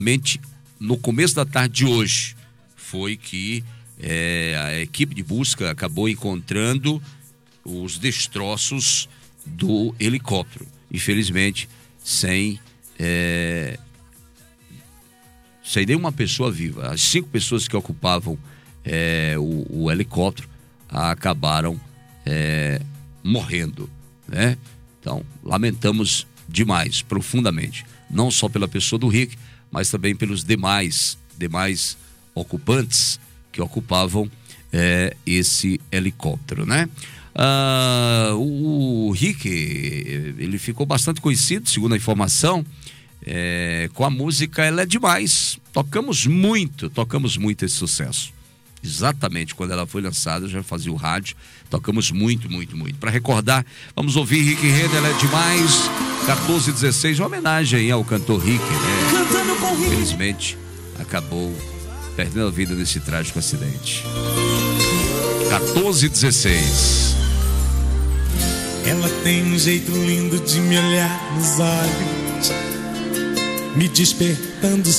no começo da tarde de hoje, foi que a equipe de busca acabou encontrando os destroços do helicóptero. Infelizmente, sem nenhuma pessoa viva. As 5 pessoas que ocupavam o helicóptero acabaram morrendo, né? Então, lamentamos demais, profundamente, não só pela pessoa do Rick, mas também pelos demais ocupantes que ocupavam esse helicóptero, né? O Rick, ele ficou bastante conhecido, segundo a informação, com a música Ela é Demais. Tocamos muito esse sucesso. Exatamente quando ela foi lançada, eu já fazia o rádio. Tocamos muito. Para recordar, vamos ouvir Rick Renner, Ela é Demais, 14:16, uma homenagem ao cantor Rick, né? Cantando com Rick. Infelizmente, acabou perdendo a vida nesse trágico acidente. 14:16. Ela tem um jeito lindo de me olhar nos olhos, me despertando